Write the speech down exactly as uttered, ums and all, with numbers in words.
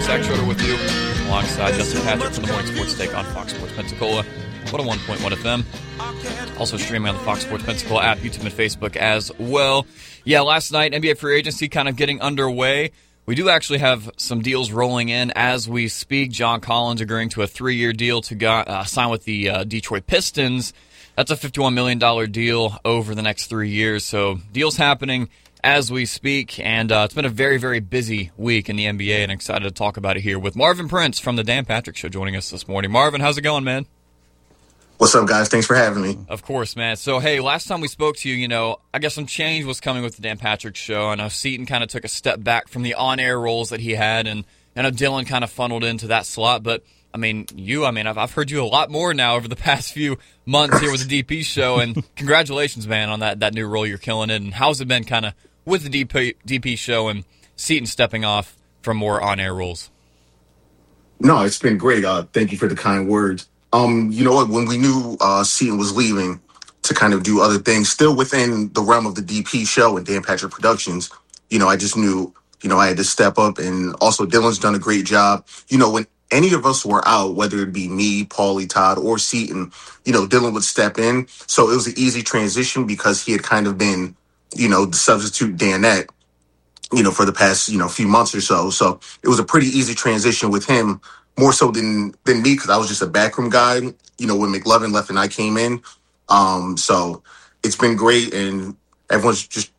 Zach Schroeder with you, alongside Justin Patrick from the Morning Sports Take on Fox Sports Pensacola, one oh one point one F M. Also streaming on the Fox Sports Pensacola app, YouTube, and Facebook as well. Yeah, last night, N B A free agency kind of getting underway. We do actually have some deals rolling in as we speak. John Collins agreeing to a three-year deal to go, uh, sign with the uh, Detroit Pistons. That's a fifty-one million dollars deal over the next three years. So deals happening as we speak, and uh, it's been a very, very busy week in the N B A, and I'm excited to talk about it here with Marvin Prince from the Dan Patrick Show joining us this morning. Marvin, how's it going, man? What's up, guys? Thanks for having me. Of course, man. So, hey, last time we spoke to you, you know, I guess some change was coming with the Dan Patrick Show. I know Seton kind of took a step back from the on-air roles that he had, and I know Dylan kind of funneled into that slot. But, I mean, you, I mean, I've, I've heard you a lot more now over the past few months here with the D P Show, and congratulations, man, on that, that new role. You're killing it. And how's it been kind of with the D P, D P Show and Seton stepping off from more on-air roles? No, it's been great. Uh, thank you for the kind words. Um, you know what? When we knew uh, Seton was leaving to kind of do other things, still within the realm of the D P Show and Dan Patrick Productions, you know, I just knew, you know, I had to step up. And also, Dylan's done a great job. You know, when any of us were out, whether it be me, Paulie, Todd, or Seton, you know, Dylan would step in. So it was an easy transition because he had kind of been, you know, the substitute Danette, you know, for the past, you know, few months or so. So it was a pretty easy transition with him, more so than than me, because I was just a backroom guy, you know, when McLovin left and I came in. Um, so it's been great, and everyone's just